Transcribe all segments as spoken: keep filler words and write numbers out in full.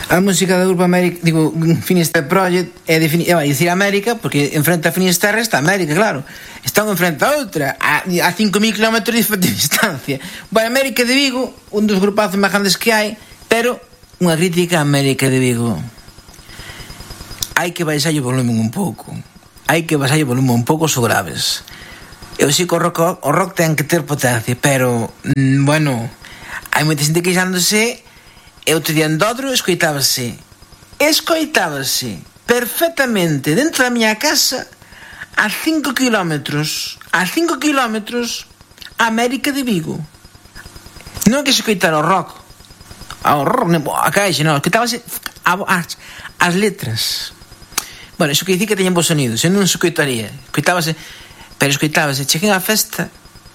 A música do grupo América, digo, Finisterre Project é de, é dicir América, porque enfrente a Finisterre está América, claro. Están enfrente a outra, a, a cinco mil kilómetros de distancia. Bueno, América de Vigo, un dos grupazos máis grandes que hai, pero unha crítica a América de Vigo. Hai que baixar o volumen un pouco. Hai que baixar o volumen un pouco, so graves. Eu sei que o rock, o rock ten que ter potencia, pero, mm, bueno, hai moita xente queixándose. E outro día en Dodro escoitábase Escoitábase perfectamente dentro da miña casa a cinco kilómetros A cinco kilómetros América de Vigo. Non é que se escoitara o rock, ao rock, a caixa, non, escoitábase as, as letras. Bueno, iso que dicir que teñen bons sonidos, se non se escoitaría. Escoitábase, pero escoitábase. Cheguei á festa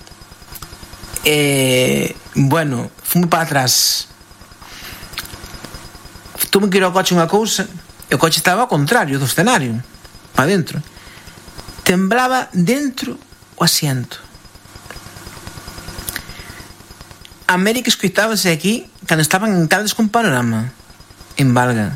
e, bueno, fume para atrás. Tuve que ir ao coche unha cousa e o coche estaba ao contrario do escenario, para dentro. Temblaba dentro o asiento. América escoitábase aquí cando estaban en Caldes con Panorama, en Valga.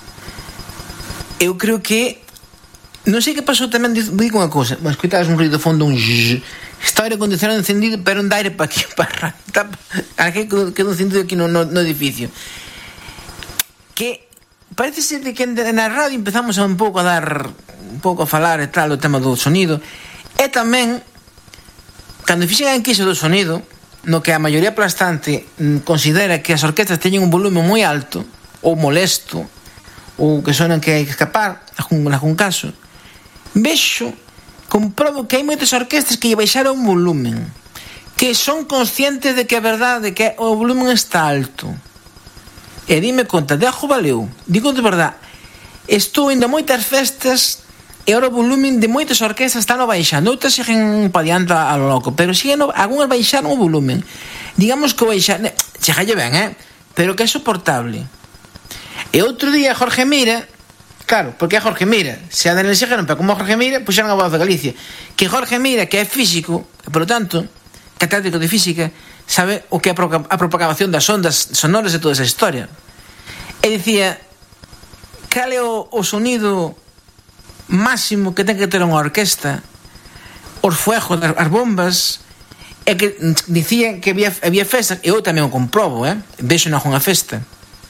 Eu creo que non sei que pasou tamén, digo unha cousa, mas escoitabas un ruido de fondo, un zzz, está o aire acondicionado encendido, pero un de aire para aquí, para aquí, quedou encendido aquí no, no, no edificio. Que parece ser de que na radio empezamos a un pouco a dar un pouco a falar e tal o tema do sonido, e tamén cando fixen a enquisa do sonido, no que a maioría aplastante considera que as orquestas teñen un volumen moi alto ou molesto ou que sonan que hai que escapar en algún caso, vexo, comprobo que hai moitas orquestas que lle baixaron o volumen, que son conscientes de que é verdade que o volumen está alto. E dime conta, de ajo valeu. Digo de verdade, estou indo a moitas festas e ahora o volumen de moitas orquestas están baixando, outras siguen pa diante a lo loco, pero siguen, algunhas baixaron o volumen. Digamos que o baixaron, chegalle ben, eh? Pero que é soportable. E outro día Jorge Mira, claro, porque é Jorge Mira, se a Daniel Segeron, pero como Jorge Mira, puxeron a Voz de Galicia, que Jorge Mira, que é físico, e por lo tanto, catedrático de física, sabe o que é a propagación das ondas sonoras de toda esa historia. E dicía, cal é o, o sonido máximo que ten que ter unha orquesta, os fuegos, as bombas, e que dicía que había, había festas, e eu tamén o comprobo, eh? Vexo na unha festa,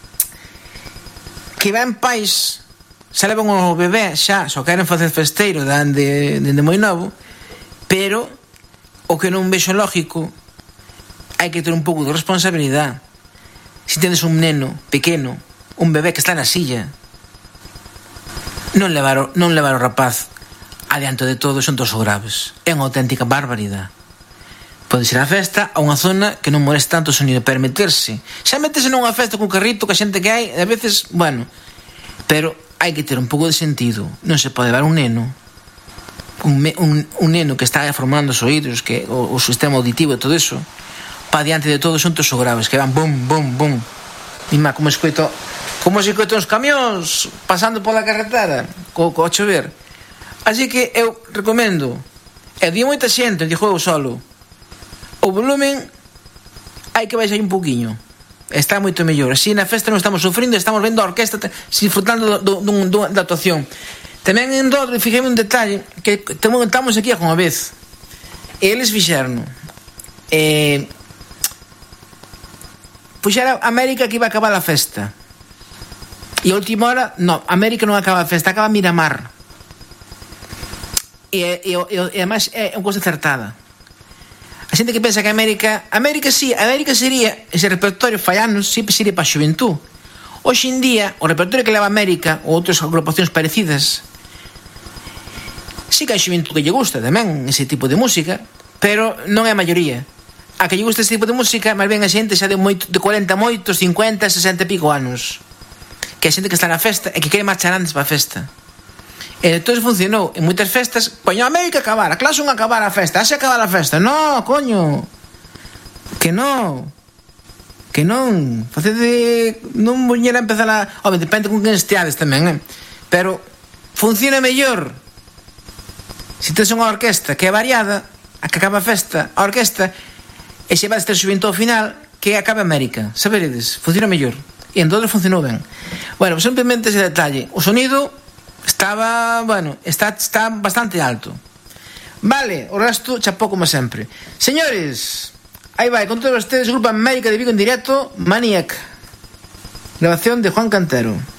que van pais, se levan o bebé xa, só queren facer festeiro dende de, de moi novo, pero o que non vexo lógico, hai que ter un pouco de responsabilidade. Se tendes un neno pequeno, un bebé que está na silla, non levar o, non levar o rapaz adiante de todo, son todos graves. É unha auténtica barbaridade. Pode ser a festa a unha zona que non molesta tanto o sonido, para meterse. Xa meterse nunha festa con carrito, que a xente que hai, a veces, bueno, pero hai que ter un pouco de sentido. Non se pode levar un neno, un, un, un neno que está formando os oídos, que o, o sistema auditivo e todo eso, para diante de todo son todos graves, que van bum, bum, bum. Mima, como escoito, como se escoito os camións pasando pola carretera co, co chover. Así que eu recomendo, e di moita xente, dixo eu solo, o volumen hai que baixar un pouquiño, está moito mellor. Así na festa non estamos sufrindo, estamos vendo a orquesta disfrutando do, do, do, da actuación. Tamén en Rodri, fijeme un detalle, que estamos aquí a unha vez, e eles fixeron eh, puxera América que iba a acabar a festa, e a última hora, no, América non acaba a festa, acaba Miramar, e, e, e, e además é unha cousa acertada. A xente que pensa que América América sí, América sería ese repertorio fallanos, sempre sería para a xuventú. Hoxe en día, o repertorio que leva América ou outras agrupacións parecidas, sí que hai xuventú que lle gusta tamén ese tipo de música, pero non é a maioría. A que lle gusta ese tipo de música, máis ben a xente xa de, moito, de cuarenta moitos, cincuenta, sesenta e pico anos, que a xente que está na festa e que quere marchar antes para a festa. E entón funcionou en moitas festas. Poño a América acabar, a clase un acabar a festa, haxe acabar a festa. No, coño, que non, que non facede, non voñera a empezar a, home, depende con quen esteades tamén, eh? Pero funciona mellor se tes unha orquesta que é variada, a que acaba a festa, a orquesta, e se vai ter xuventud ao final, que acabe América, saberedes, funciona mellor. e entonces funcionou ben. Bueno, simplemente ese detalle. O sonido estaba, bueno, está, está bastante alto. Vale, o resto chapó como sempre. Señores, aí vai, con todos ustedes, Grupo América de Vigo en directo, Maniac. Grabación de Juan Cantero.